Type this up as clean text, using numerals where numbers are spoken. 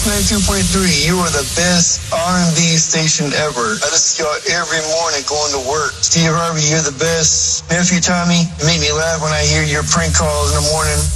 92.3, you are the best R&B station ever. I listen to y'all every morning going to work. Steve Harvey, you're the best. Nephew Tommy, you make me laugh when I hear your prank calls in the morning.